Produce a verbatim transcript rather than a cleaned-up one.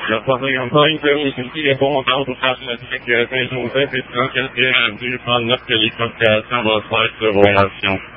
Le troisième point que aussi est bon dans tout cas la sécurité Joseph et Franck et du pendant que l'hélicoptère va faire cette relation.